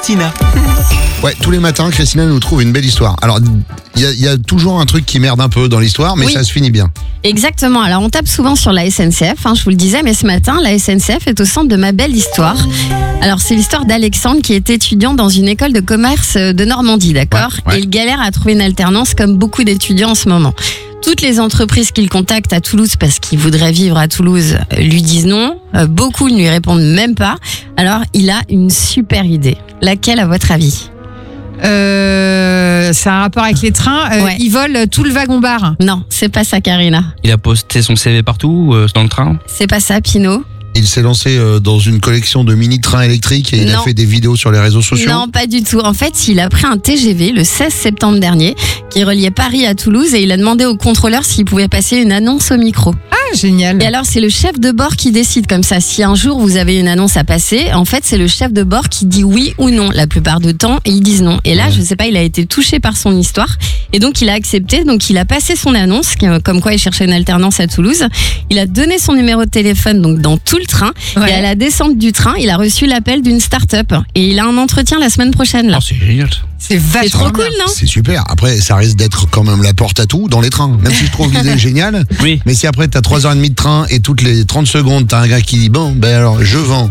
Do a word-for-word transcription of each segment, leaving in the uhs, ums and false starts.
Christina. Ouais, tous les matins, Christina nous trouve une belle histoire. Alors, il y, y a toujours un truc qui merde un peu dans l'histoire, mais Oui. ça se finit bien. Exactement. Alors, on tape souvent sur la S N C F, hein, je vous le disais, mais ce matin, la S N C F est au centre de ma belle histoire. Alors, c'est l'histoire d'Alexandre qui est étudiant dans une école de commerce de Normandie, d'accord Ouais, ouais. Et il galère à trouver une alternance comme beaucoup d'étudiants en ce moment. Toutes les entreprises qu'il contacte à Toulouse parce qu'il voudrait vivre à Toulouse lui disent non. Euh, beaucoup ne lui répondent même pas. Alors, il a une super idée. Laquelle, à votre avis ? Euh, c'est un rapport avec les trains. Euh, Ouais. Ils volent tout le wagon-bar. Non, c'est pas ça, Karina. Il a posté son C V partout euh, dans le train. C'est pas ça, Pinot. Il s'est lancé euh, dans une collection de mini-trains électriques et il a Non. fait des vidéos sur les réseaux sociaux. Non, pas du tout. En fait, il a pris un T G V le seize septembre dernier qui reliait Paris à Toulouse et il a demandé au contrôleur s'il pouvait passer une annonce au micro. Ah, génial. Et alors, c'est le chef de bord qui décide comme ça. Si un jour vous avez une annonce à passer, en fait, c'est le chef de bord qui dit oui ou non. La plupart du temps, et ils disent non. Et là, je sais pas, il a été touché par son histoire et donc il a accepté. Donc, il a passé son annonce, qui- comme quoi il cherchait une alternance à Toulouse. Il a donné son numéro de téléphone donc dans tout le train. Ouais. Et à la descente du train, il a reçu l'appel d'une start-up et il a un entretien la semaine prochaine là. Oh, c'est génial. C'est C'est vachement trop cool, non? C'est super. Après, ça risque d'être quand même la porte à tout dans les trains. Même si je trouve l'idée géniale. Oui. Mais si après, t'as trois heures trente de train et toutes les trente secondes, t'as un gars qui dit bon, ben alors, je vends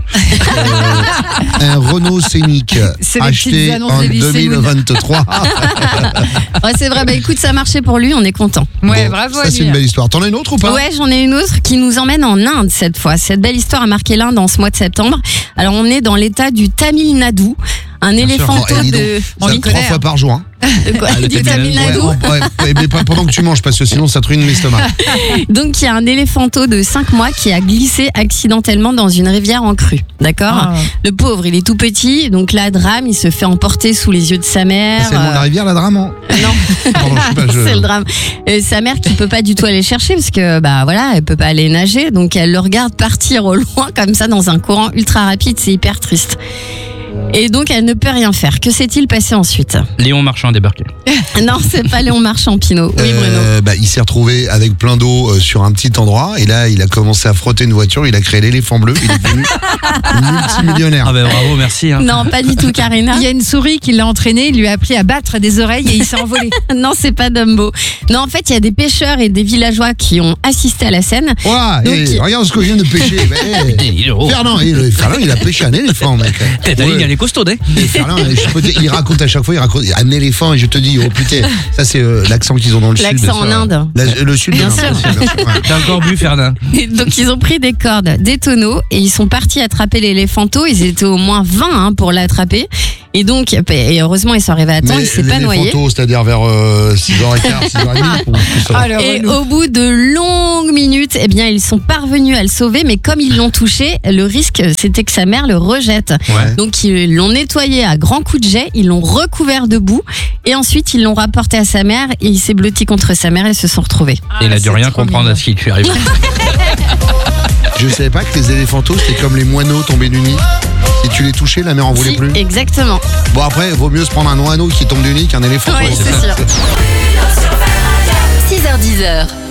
euh, un Renault Scénic C'est les acheté petites annonces en des deux mille vingt-trois. Ouais, c'est vrai. Bah écoute, ça a marché pour lui, on est content. Ouais, Bon, bravo à ça, c'est lui. une belle histoire. T'en as une autre ou pas? Ouais, j'en ai une autre qui nous emmène en Inde cette fois. Cette belle histoire a marqué l'Inde en ce mois de septembre. Alors, on est dans l'état du Tamil Nadu. Un éléphanto Oh, eh, dis donc, de... ça, On y trois connaît, fois hein. par jour. Hein. de quoi Ah, le Du Tamil Tamil Nadu. Nadu. Ouais, ouais, ouais, mais pas pendant que tu manges, parce que sinon ça te ruine l'estomac. Donc, il y a un éléphanto de cinq mois qui a glissé accidentellement dans une rivière en crue. D'accord Ah. Le pauvre, il est tout petit. Donc là, drame, il se fait emporter sous les yeux de sa mère. C'est le nom de la rivière, la drame. hein Non, Pardon, je sais pas, je- c'est le drame. Euh, sa mère qui peut pas du tout aller chercher parce que bah voilà, elle peut pas aller nager, donc elle le regarde partir au loin comme ça dans un courant ultra rapide, c'est hyper triste. Et donc elle ne peut rien faire. Que s'est-il passé ensuite? Léon Marchand a débarqué. Non, c'est pas Léon Marchand, Pinot. Oui, Bruno. Euh, bah, il s'est retrouvé avec plein d'eau euh, sur un petit endroit et là il a commencé à frotter une voiture, il a créé l'éléphant bleu, il est devenu multimillionnaire. Ah ben bravo, merci. Hein. Non, pas du tout, Karina. Il y a une souris qui l'a entraîné, il lui a appris à battre des oreilles et il s'est envolé. Non, c'est pas Dumbo. Non, en fait, il y a des pêcheurs et des villageois qui ont assisté à la scène. Ouah, Donc, eh, il- regarde ce que je viens de pêcher. Bah, eh, Il est gros. Fernand, eh, le Fernand, il a pêché un éléphant, mec. Tête à Ouais. ligne, elle est costaude, hein. Et Fernand, je peux te dire, il raconte à chaque fois, il raconte un éléphant et je te dis, oh putain, ça c'est euh, l'accent qu'ils ont dans le sud. L'accent en ça. Inde. La- le sud, Bien de sûr. l'Inde, bien sûr, ouais. T'as encore bu, Ferdinand. Et donc ils ont pris des cordes, des tonneaux et ils sont partis attraper l'éléphanto. Ils étaient au moins vingt hein, pour l'attraper. Et donc, et heureusement, ils sont arrivés à temps, Mais il s'est pas noyé. l'éléphanto, c'est-à-dire vers euh, six heures quinze, six heures trente pour plus ça. Ah, le Et relou. au bout de longues minutes, eh bien, ils sont parvenus à le sauver, mais comme ils l'ont touché, le risque, c'était que sa mère le rejette. Ouais. Donc, ils l'ont nettoyé à grands coups de jet, ils l'ont recouvert de boue, et ensuite, ils l'ont rapporté à sa mère, et il s'est blotti contre sa mère, et se sont retrouvés. Et il a Ah, dû c'est rien trop comprendre mignon. à ce qui lui arrive. Je savais pas que les éléphantos c'était comme les moineaux tombés du nid. Si tu les touchais, la mer en voulait Si, plus. exactement. Bon après, vaut mieux se prendre un moineau qui tombe du nid qu'un éléphant. Oui, quoi. c'est sûr. six heures dix.